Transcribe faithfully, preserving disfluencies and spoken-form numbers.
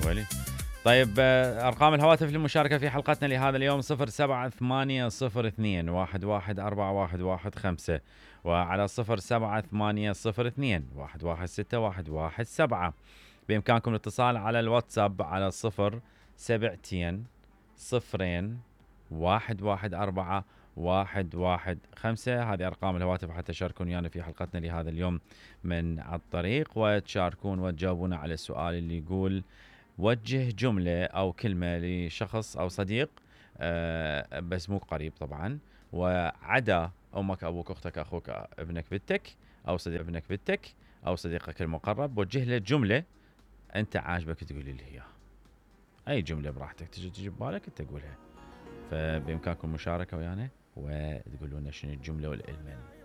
ويلي. طيب آه، أرقام الهواتف للمشاركة في حلقتنا لهذا اليوم صفر سبعة ثمانية صفر اثنين واحد واحد أربعة واحد واحد خمسة، وعلى صفر سبعة ثمانية صفر اثنين واحد واحد ستة واحد واحد سبعة. بإمكانكم الاتصال على الواتساب على صفر سبعتين صفرين واحد واحد أربعة واحد واحد خمسة. هذه أرقام الهواتف حتى تشاركون ويانا في حلقتنا لهذا اليوم من الطريق، وتشاركون وتجاوبون على السؤال اللي يقول: وجه جملة أو كلمة لشخص أو صديق آه بس مو قريب طبعا، وعدا أمك أبوك أختك أخوك ابنك بنتك أو صديق ابنك بنتك أو صديقك المقرب، وجه له جملة أنت عاجبك تقول لي إياها. أي جملة براحتك تجي تجي ببالك أنت تقولها. فبإمكانكم المشاركة ويانا وتقولون شنو الجملة والإلمن.